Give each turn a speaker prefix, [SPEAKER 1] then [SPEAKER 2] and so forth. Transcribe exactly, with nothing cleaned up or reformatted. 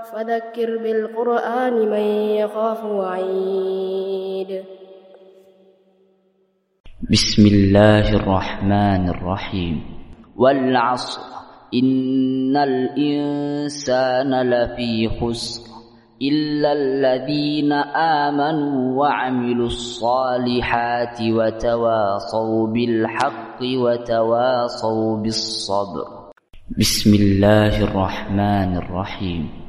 [SPEAKER 1] فذكر بالقرآن من يخاف وعيد.
[SPEAKER 2] بسم الله الرحمن الرحيم. والعصر إن الإنسان لفي خسر إلا الذين آمنوا وعملوا الصالحات وتواصوا بالحق وتواصوا بالصبر. بسم الله الرحمن الرحيم.